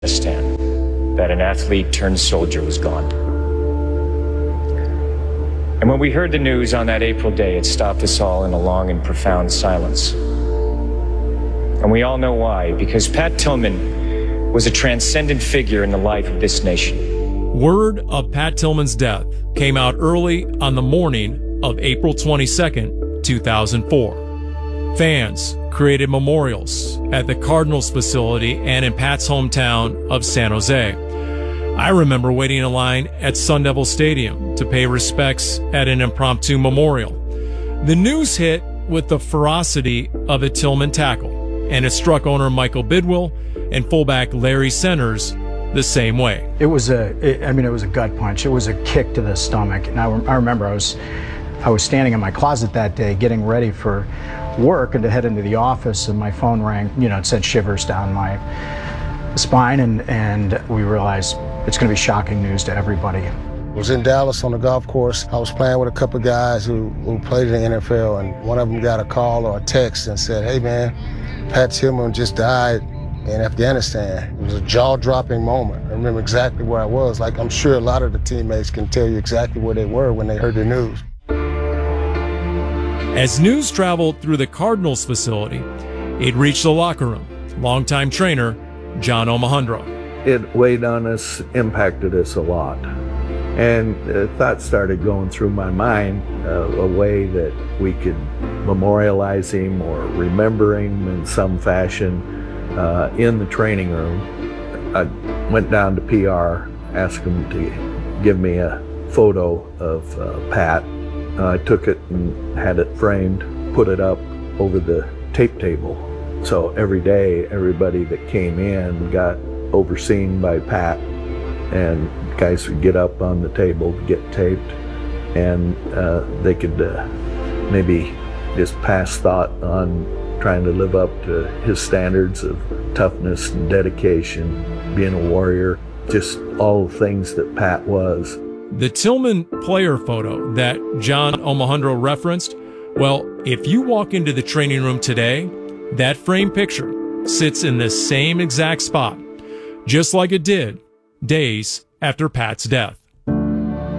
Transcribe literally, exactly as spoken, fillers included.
Afghanistan, that an athlete turned soldier was gone. And when we heard the news on that April day, it stopped us all in a long and profound silence. And we all know why, because Pat Tillman was a transcendent figure in the life of this nation. Word of Pat Tillman's death came out early on the morning of April twenty-second, two thousand four. Fans created memorials at the Cardinals facility and in Pat's hometown of San Jose. I remember waiting in line at Sun Devil Stadium to pay respects at an impromptu memorial. The news hit with the ferocity of a Tillman tackle, and it struck owner Michael Bidwill and fullback Larry Centers the same way. It was a, it, I mean, it was a gut punch. It was a kick to the stomach. And I, I remember I was, I was standing in my closet that day getting ready for work and to head into the office, and my phone rang. You know, it said shivers down my spine, and, and we realized it's going to be shocking news to everybody. I was in Dallas on the golf course. I was playing with a couple of guys who, who played in the N F L, and one of them got a call or a text and said, "Hey man, Pat Tillman just died in Afghanistan." It was a jaw-dropping moment. I remember exactly where I was. Like, I'm sure a lot of the teammates can tell you exactly where they were when they heard the news. As news traveled through the Cardinals facility, it reached the locker room. Longtime trainer John Omohundro. It weighed on us, impacted us a lot. And uh, thoughts started going through my mind, uh, a way that we could memorialize him or remember him in some fashion uh, in the training room. I went down to P R, asked him to give me a photo of uh, Pat. Uh, I took it and had it framed, put it up over the tape table. So every day, everybody that came in got overseen by Pat, and guys would get up on the table, get taped, and uh, they could uh, maybe just pass thought on trying to live up to his standards of toughness and dedication, being a warrior, just all the things that Pat was. The Tillman player photo that John Omohundro referenced, well, if you walk into the training room today, that framed picture sits in the same exact spot, just like it did days after Pat's death.